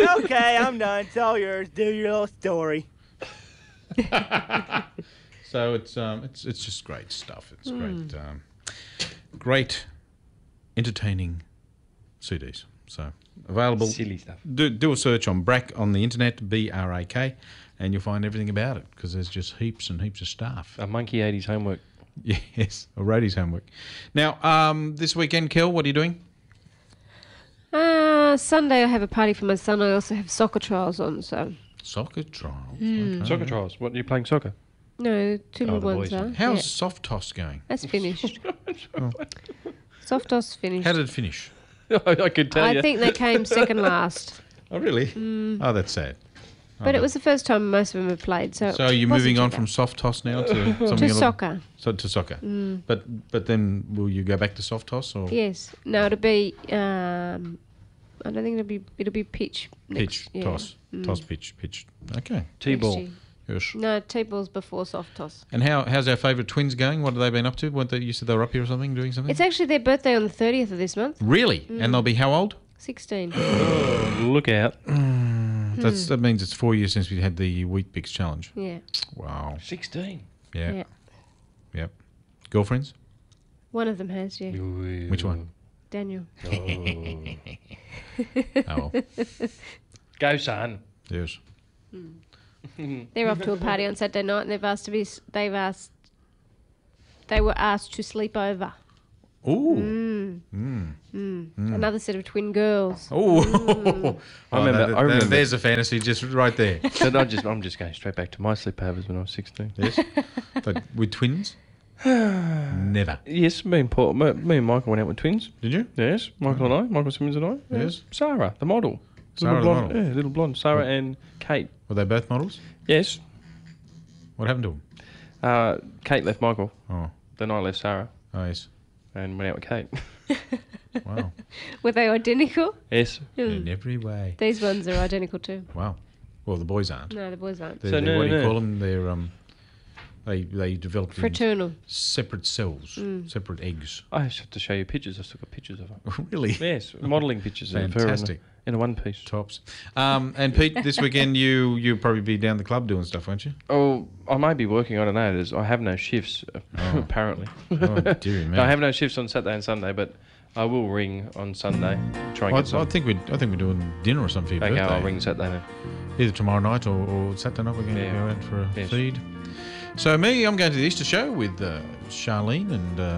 Okay, I'm done. It's all yours. Do your little story. So it's just great stuff. It's great, entertaining CDs. So available. Silly stuff. Do a search on BRAK on the internet, BRAK, and you'll find everything about it because there's just heaps and heaps of stuff. A monkey 80s homework. Yes, a roadie's homework. Now, this weekend, Kel, what are you doing? Sunday I have a party for my son. I also have soccer trials on, so... Soccer trials. Mm. Okay. Soccer trials. What, are you playing soccer? No, two little the ones boys are. are. How's Yeah. soft toss going? That's finished. Soft toss finished. How did it finish? I could tell you. I think they came second last. Oh, really? Oh, that's sad. But it was the first time most of them have played, so... So you're wasn't moving too on bad. from soft toss now to something To a little- soccer. So to soccer. But then will you go back to soft toss or Yes. No, it'll be... I don't think it'll be pitch. pitch, next, yeah. toss, toss, pitch. Okay. T-ball. Next year. Yes. No, T-ball's before soft toss. And how's our favourite twins going? What have they been up to? You said they were up here or something, doing something? It's actually their birthday on the 30th of this month. Really? And they'll be how old? 16. Look out. That means it's 4 years since we had the Wheat Bix challenge. Yeah. Wow. 16. Yeah. Yeah. Yep. Girlfriends? One of them has, yeah. Which one? Daniel. Oh, Go, son. yes. They're off to a party on Saturday night, and they were asked to sleep over. Ooh. Another set of twin girls. Oh. I remember. There's a fantasy just right there. But I'm just going straight back to my sleepovers when I was 16. Yes. But with twins? Never. Yes, me and Michael went out with twins. Did you? Yes, Michael Simmons and I. Yes. Sarah, the model. Sarah, little the blonde, model. Yeah, little blonde. Sarah and Kate. Were they both models? Yes. What happened to them? Kate left Michael. Oh. Then I left Sarah Oh, yes. and went out with Kate. Wow. Were they identical? Yes. In every way. These ones are identical too. Wow. Well, the boys aren't. No, the boys aren't. They're, So what do you no. call them? They're they developed in Fraternal. separate cells, separate eggs. I just have to show you pictures. I still got pictures of her. Really? Yes, modelling pictures of her Fantastic. in a one piece. Tops. And Pete, this weekend you'll probably be down the club doing stuff, won't you? Oh, I may be working. I don't know. I have no shifts apparently. Oh, dear me. No, I have no shifts on Saturday and Sunday, but I will ring on Sunday. Try and I get some. think we're doing dinner or something for your Okay, birthday. I'll ring Saturday then. Either tomorrow night or Saturday night. We're going to Yeah. go out for a Yes. feed. So I'm going to the Easter show with Charlene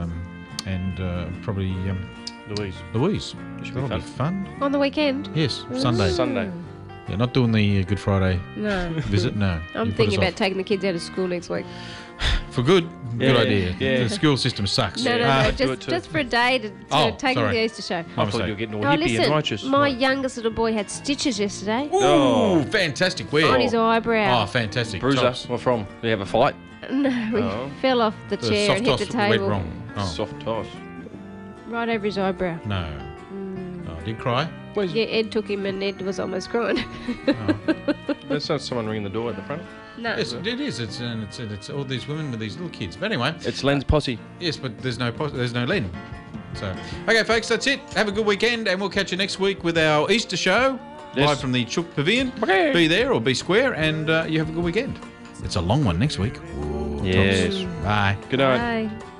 and probably Louise. Louise. Should be That'll fun. be fun. On the weekend? Yes, Sunday. Sunday. Yeah, not doing the Good Friday No. visit. No. I'm You put thinking us about taking the kids out of school next week. off. For good. Good Yeah, idea. yeah. The school system sucks. No, Yeah. no, Do it too. just for a day to Oh, take them to sorry. the Easter show. My I thought mistake. you were getting all Oh, hippie and righteous. listen, my youngest little boy had stitches yesterday Ooh, Oh. fantastic. Where? on his eyebrow. Oh, fantastic. Bruiser. Tops. What from? Do you have a fight? No, he Oh. fell off the The chair soft and hit toss the went table. wrong. Oh, Soft toss. Right over his eyebrow. no. Oh, did he cry? Where's Yeah, Ed took him and Ed was almost crying. That's not someone ringing the door at the front. No. Yes, it is. It's all these women with these little kids. But anyway, It's Len's posse. yes, but there's no Len. So, okay, folks, that's it. Have a good weekend, and we'll catch you next week with our Easter show Yes. live from the Chook Pavilion. Okay. Be there or be square, and you have a good weekend. It's a long one next week. Ooh, Yes. tops. Bye. Good night. Bye.